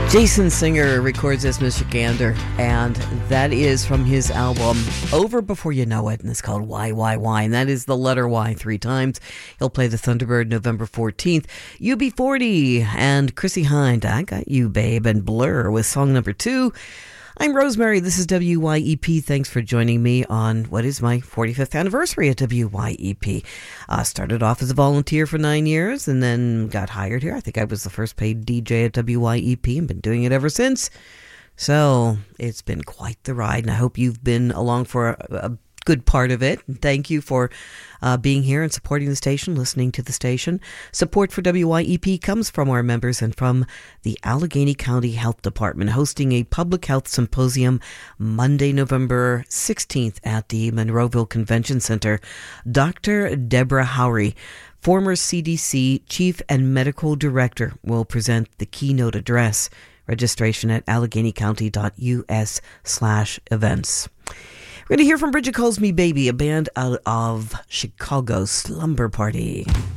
Jason Singer records as Mr. Gander, and that is from his album Over Before You Know It, and it's called Why, and that is the letter Y 3 times. He'll play the Thunderbird November 14th. UB40 and Chrissy Hind, I Got You, Babe, and Blur with song number 2. I'm Rosemary. This is WYEP. Thanks for joining me on what is my 45th anniversary at WYEP. Started off as a volunteer for 9 years and then got hired here. I think I was the first paid DJ at WYEP and been doing it ever since. So it's been quite the ride, and I hope you've been along for a good part of it. Thank you for being here and supporting the station, listening to the station. Support for WYEP comes from our members and from the Allegheny County Health Department, hosting a public health symposium Monday, November 16th at the Monroeville Convention Center. Dr. Deborah Howry, former CDC Chief and Medical Director, will present the keynote address. Registration at alleghenycounty.us/events. We're going to hear from Bridget Calls Me Baby, a band out of Chicago, Slumber Party.